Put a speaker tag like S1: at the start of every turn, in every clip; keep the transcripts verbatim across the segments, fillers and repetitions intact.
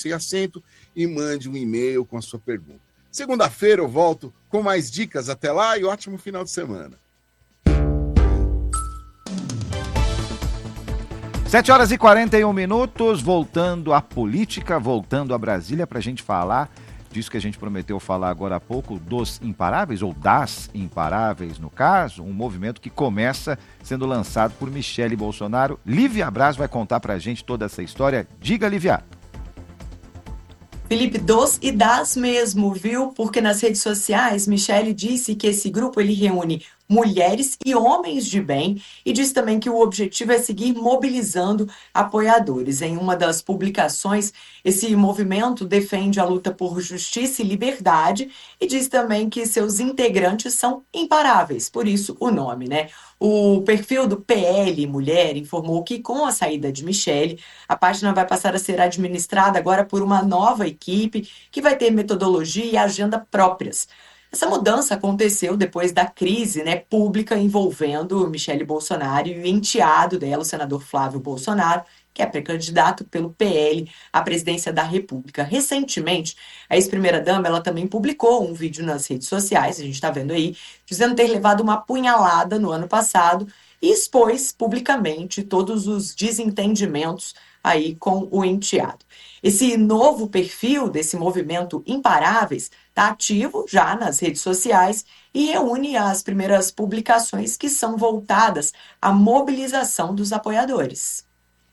S1: sem acento e mande um e-mail com a sua pergunta. Segunda-feira eu volto com mais dicas. Até lá e ótimo final de semana.
S2: sete horas e quarenta e um minutos, voltando à política, voltando a Brasília para a gente falar disso que a gente prometeu falar agora há pouco, dos imparáveis, ou das imparáveis no caso, um movimento que começa sendo lançado por Michele Bolsonaro. Lívia Braz vai contar para a gente toda essa história. Diga, Lívia.
S3: Felipe, dos e das mesmo, viu? Porque nas redes sociais, Michele disse que esse grupo ele reúne mulheres e homens de bem e diz também que o objetivo é seguir mobilizando apoiadores. Em uma das publicações, esse movimento defende a luta por justiça e liberdade e diz também que seus integrantes são imparáveis, por isso o nome, né? O perfil do P L Mulher informou que com a saída de Michele, a página vai passar a ser administrada agora por uma nova equipe que vai ter metodologia e agenda próprias. Essa mudança aconteceu depois da crise, né, pública envolvendo Michele Bolsonaro e o enteado dela, o senador Flávio Bolsonaro, que é pré-candidato pelo P L à presidência da República. Recentemente, a ex-primeira-dama ela também publicou um vídeo nas redes sociais, a gente está vendo aí, dizendo ter levado uma punhalada no ano passado e expôs publicamente todos os desentendimentos aí com o enteado. Esse novo perfil desse movimento Imparáveis está ativo já nas redes sociais e reúne as primeiras publicações que são voltadas à mobilização dos apoiadores.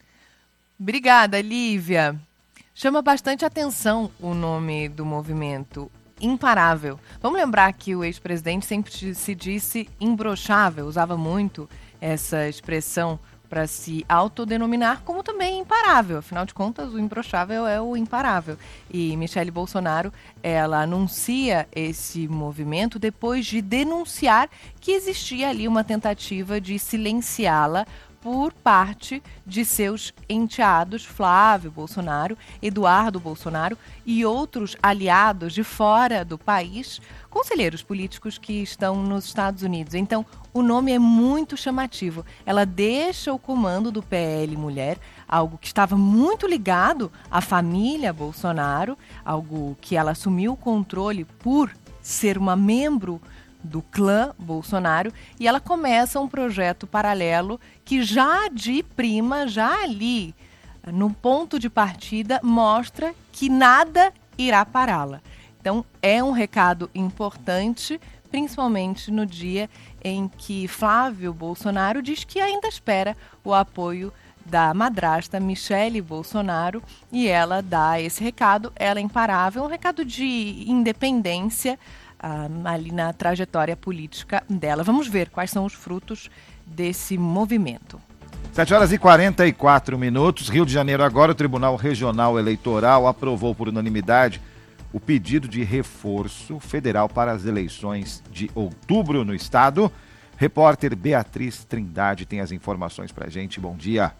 S4: Obrigada, Lívia. Chama bastante atenção o nome do movimento, Imparável. Vamos lembrar que o ex-presidente sempre se disse imbrochável, usava muito essa expressão para se autodenominar como também imparável. Afinal de contas, o imbrochável é o imparável. E Michele Bolsonaro, ela anuncia esse movimento depois de denunciar que existia ali uma tentativa de silenciá-la por parte de seus enteados, Flávio Bolsonaro, Eduardo Bolsonaro e outros aliados de fora do país, conselheiros políticos que estão nos Estados Unidos. Então, o nome é muito chamativo. Ela deixa o comando do P L Mulher, algo que estava muito ligado à família Bolsonaro, algo que ela assumiu o controle por ser uma membro do clã Bolsonaro, e ela começa um projeto paralelo que já de prima, já ali, no ponto de partida, mostra que nada irá pará-la. Então, é um recado importante, principalmente no dia em que Flávio Bolsonaro diz que ainda espera o apoio da madrasta Michele Bolsonaro, e ela dá esse recado, ela é imparável, um recado de independência, Ah, ali na trajetória política dela. Vamos ver quais são os frutos desse movimento.
S2: sete horas e quarenta e quatro minutos, Rio de Janeiro agora. O Tribunal Regional Eleitoral aprovou por unanimidade o pedido de reforço federal para as eleições de outubro no estado. Repórter Beatriz Trindade tem as informações pra gente. Bom dia.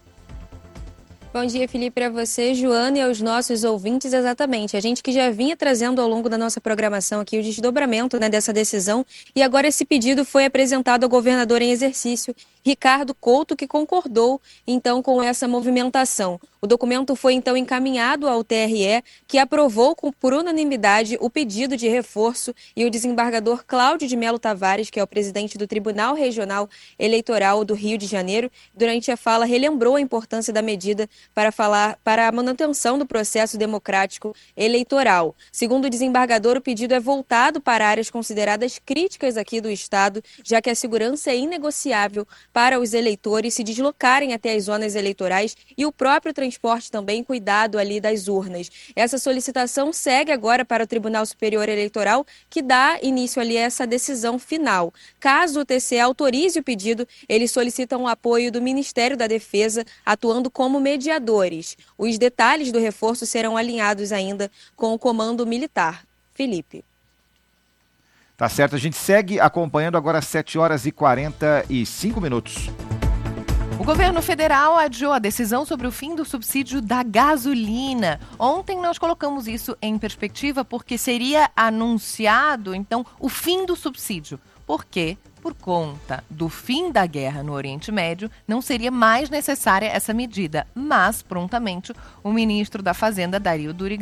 S5: Bom dia, Felipe, para você, Joana, e aos nossos ouvintes. Exatamente, a gente que já vinha trazendo ao longo da nossa programação aqui o desdobramento, né, dessa decisão, e agora esse pedido foi apresentado ao governador em exercício, Ricardo Couto, que concordou então com essa movimentação. O documento foi então encaminhado ao T R E, que aprovou com, por unanimidade o pedido de reforço, e o desembargador Cláudio de Melo Tavares, que é o presidente do Tribunal Regional Eleitoral do Rio de Janeiro, durante a fala relembrou a importância da medida para falar para a manutenção do processo democrático eleitoral. Segundo o desembargador, o pedido é voltado para áreas consideradas críticas aqui do estado, já que a segurança é inegociável para os eleitores se deslocarem até as zonas eleitorais e o próprio transporte também, cuidado ali das urnas. Essa solicitação segue agora para o Tribunal Superior Eleitoral, que dá início ali a essa decisão final. Caso o T C E autorize o pedido, eles solicitam o apoio do Ministério da Defesa, atuando como mediadores. Os detalhes do reforço serão alinhados ainda com o Comando Militar. Felipe.
S2: Tá certo, a gente segue acompanhando agora às sete horas e quarenta e cinco minutos.
S4: O governo federal adiou a decisão sobre o fim do subsídio da gasolina. Ontem nós colocamos isso em perspectiva porque seria anunciado, então, o fim do subsídio. Por quê? Por conta do fim da guerra no Oriente Médio, não seria mais necessária essa medida. Mas, prontamente, o ministro da Fazenda, Dario Duriga,